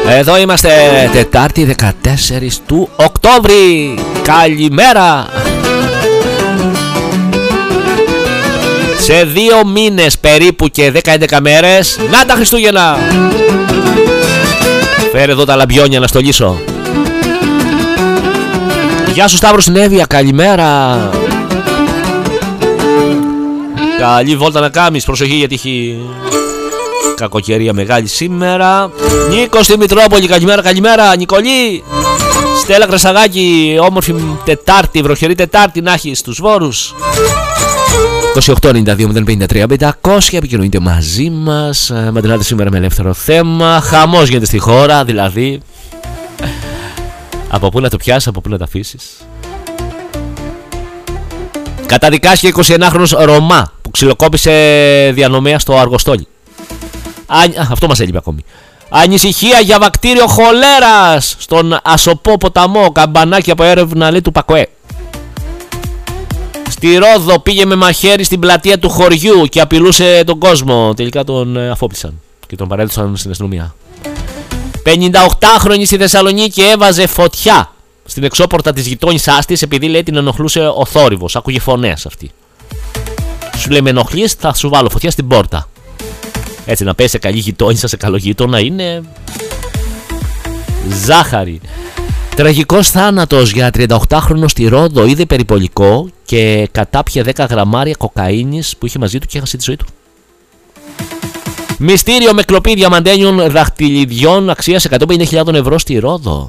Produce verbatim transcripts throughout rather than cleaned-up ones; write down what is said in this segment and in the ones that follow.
Εδώ είμαστε Τετάρτη δεκατέσσερις του Οκτώβρη. Καλημέρα. Σε δύο μήνες περίπου και δέκα έντεκα μέρες, να τα Χριστούγεννα. Φέρε εδώ τα λαμπιόνια να στολίσω. Γεια σου Σταύρο Συνέβεια, καλημέρα. Καλή βόλτα να κάνεις, προσοχή γιατί έχει κακοκαιρία μεγάλη σήμερα. Νίκο στη Μητρόπολη, καλημέρα, καλημέρα. Νικολή. Στέλλα Κρασαγάκη, όμορφη Τετάρτη, βροχερή Τετάρτη να έχει στους Βόρους. είκοσι οκτώ ενενήντα δύο μηδέν πενήντα τρία πεντακόσια, επικοινωνείτε μαζί μας. Μαντινάτε σήμερα με ελεύθερο θέμα. Χαμός γίνεται στη χώρα, δηλαδή. Από πού να το πιάσεις, από πού να τα αφήσεις. Καταδικάστηκε εικοσιενάχρονος Ρωμά που ξυλοκόπησε διανομέα στο Αργοστόλι. Α, αυτό μας έλειπε ακόμη. Ανησυχία για βακτήριο χολέρας στον Ασοπό ποταμό. Καμπανάκι από έρευνα λέει του Πακοέ. Στη Ρόδο πήγε με μαχαίρι στην πλατεία του χωριού και απειλούσε τον κόσμο. Τελικά τον αφόπλησαν και τον παρέδωσαν στην αστυνομία. πενηνταοκτάχρονη στη Θεσσαλονίκη έβαζε φωτιά στην εξώπορτα της γειτόνισσάς της επειδή λέει την ενοχλούσε ο θόρυβος. Άκουγε φωνές αυτή. Σου λέει με ενοχλείς, θα σου βάλω φωτιά στην πόρτα. Έτσι να πέσει σε καλή γειτόνισσα, σε καλό γείτονα είναι ζάχαρη. Τραγικός θάνατος για τριανταοκτάχρονο στη Ρόδο. Είδε περιπολικό και κατάπιε δέκα γραμμάρια κοκαίνης που είχε μαζί του και έχασε τη ζωή του. Μυστήριο με κλοπή διαμαντένιων δαχτυλιδιών αξίας εκατόν πενήντα χιλιάδες ευρώ στη Ρόδο.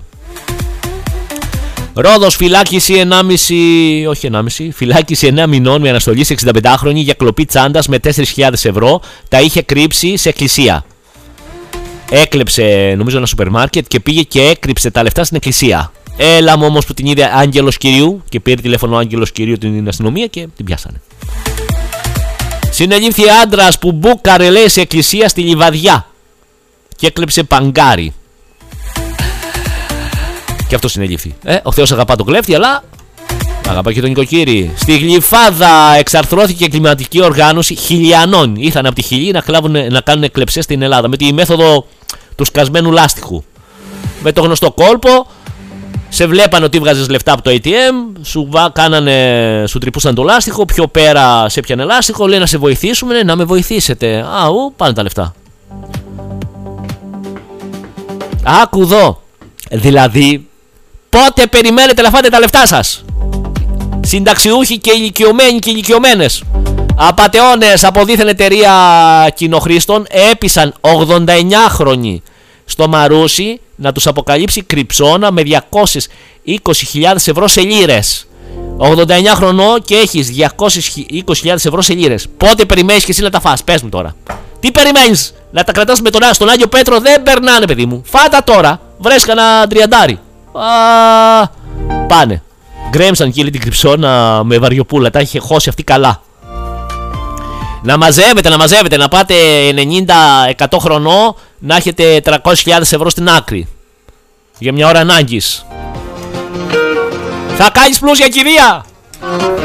Ρόδος, φυλάκιση ενάμιση, όχι ενάμιση, φυλάκιση εννέα μηνών με αναστολή σε εξηνταπεντάχρονη για κλοπή τσάντας με τέσσερις χιλιάδες ευρώ. Τα είχε κρύψει σε εκκλησία. Έκλεψε νομίζω ένα σούπερ μάρκετ και πήγε και έκρυψε τα λεφτά στην εκκλησία. Έλα μου όμως που την είδε άγγελος κυρίου και πήρε τηλέφωνο ο άγγελος κυρίου την αστυνομία και την πιάσανε. Συνελήφθη άντρας που μπούκαρε λέει σε εκκλησία στη Λιβαδιά και έκλεψε παγκάρι. Και αυτό συνελήφθη. Ε, ο Θεός αγαπά τον κλέφτη, αλλά αγαπά και τον νοικοκύρη. Στη Γλυφάδα εξαρθρώθηκε κλιματική οργάνωση χιλιανών. Ήρθαν από τη Χιλή να, κλάβουν, να κάνουν κλεψές στην Ελλάδα με τη μέθοδο του σκασμένου λάστιχου. Με το γνωστό κόλπο, σε βλέπανε ότι βγάζες λεφτά από το έι τι εμ, σου, βα, κάνανε, σου τρυπούσαν το λάστιχο, πιο πέρα σε πιανε λάστιχο, λέει να σε βοηθήσουμε, να με βοηθήσετε. Αου, πάνε τα λεφτά. Άκου εδώ. Δηλαδή, πότε περιμένετε να φάτε τα λεφτά σας? Συνταξιούχοι και ηλικιωμένοι και ηλικιωμένες απατεώνες από δίθεν εταιρεία κοινοχρήστων έπεισαν ογδονταεννιάχρονοι στο Μαρούσι να τους αποκαλύψει κρυψώνα με διακόσιες είκοσι χιλιάδες ευρώ σε λίρες. ογδονταεννιά χρονών και έχεις διακόσιες είκοσι χιλιάδες ευρώ σε λίρες. Πότε περιμένεις και εσύ να τα φας? Πες μου τώρα. Τι περιμένεις? Να τα κρατάς με τον, στον Άγιο Πέτρο? Δεν περνάνε παιδί μου. Φάτα τώρα. Βρες κανένα τριαντάρι. Α, πάνε. Γκρέμψαν και την κρυψώνα με βαριοπούλα. Τα είχε χώσει αυτή καλά. Να μαζεύετε, να μαζεύετε. Να πάτε ενενήντα εκατό χρονών να έχετε τριακόσιες χιλιάδες ευρώ στην άκρη. Για μια ώρα ανάγκης. Θα κάνεις πλούσια κηδεία.